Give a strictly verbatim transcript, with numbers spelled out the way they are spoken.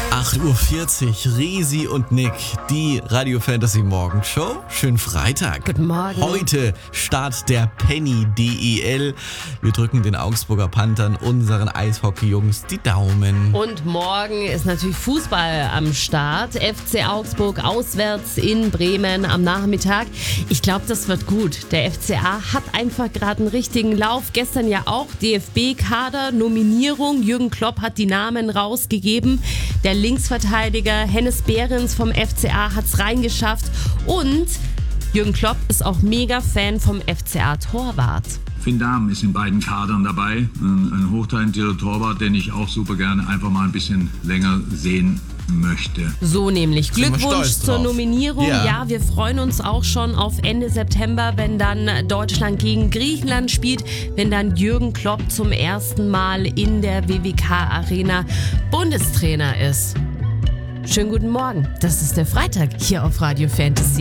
acht Uhr vierzig, Resi und Nick, die Radio Fantasy Morgenshow. Schönen Freitag. Guten Morgen. Heute Start der Penny D E L. Wir drücken den Augsburger Panthern, unseren Eishockey-Jungs, die Daumen. Und morgen ist natürlich Fußball am Start. F C Augsburg auswärts in Bremen am Nachmittag. Ich glaube, das wird gut. Der F C A hat einfach gerade einen richtigen Lauf. Gestern ja auch D F B-Kader, Nominierung. Jürgen Klopp hat die Namen rausgegeben. Der Linksverteidiger Hennes Behrens vom F C A hat es reingeschafft. Und Jürgen Klopp ist auch mega Fan vom F C A-Torwart. Finn Dahm ist in beiden Kadern dabei. Ein, ein hochtalentierter Torwart, den ich auch super gerne einfach mal ein bisschen länger sehen möchte. So nämlich. Sind wir Glückwunsch stolz zur drauf. Nominierung. Ja. Ja, wir freuen uns auch schon auf Ende September, wenn dann Deutschland gegen Griechenland spielt, wenn dann Jürgen Klopp zum ersten Mal in der W W K-Arena Bundestrainer ist. Schönen guten Morgen. Das ist der Freitag hier auf Radio Fantasy.